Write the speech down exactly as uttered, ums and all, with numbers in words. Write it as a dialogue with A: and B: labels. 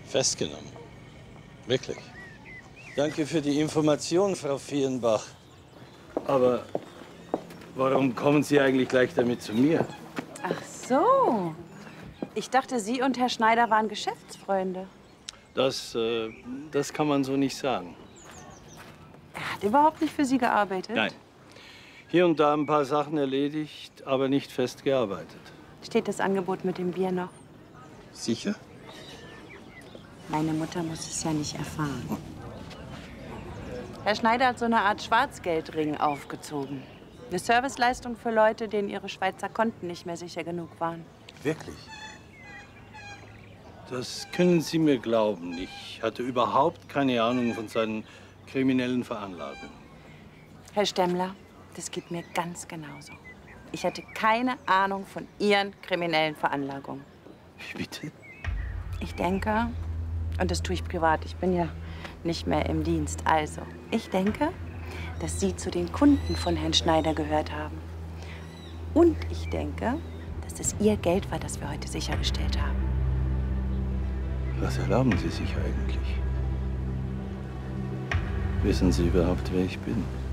A: Festgenommen? Wirklich? Danke für die Information, Frau Fehrenbach. Aber warum kommen Sie eigentlich gleich damit zu mir?
B: Ach so. Ich dachte, Sie und Herr Schneider waren Geschäftsfreunde.
A: Das, äh, das kann man so nicht sagen.
B: Er hat überhaupt nicht für Sie gearbeitet?
A: Nein. Hier und da ein paar Sachen erledigt, aber nicht fest gearbeitet.
B: Steht das Angebot mit dem Bier noch?
A: Sicher?
B: Meine Mutter muss es ja nicht erfahren. Herr Schneider hat so eine Art Schwarzgeldring aufgezogen. Eine Serviceleistung für Leute, denen ihre Schweizer Konten nicht mehr sicher genug waren.
A: Wirklich? Das können Sie mir glauben. Ich hatte überhaupt keine Ahnung von seinen kriminellen Veranlagungen.
B: Herr Stemmler, das geht mir ganz genauso. Ich hatte keine Ahnung von Ihren kriminellen Veranlagungen.
A: Wie bitte?
B: Ich denke, und das tue ich privat, ich bin ja nicht mehr im Dienst, also, ich denke, dass Sie zu den Kunden von Herrn Schneider gehört haben. Und ich denke, dass es Ihr Geld war, das wir heute sichergestellt haben.
A: Was erlauben Sie sich eigentlich? Wissen Sie überhaupt, wer ich bin?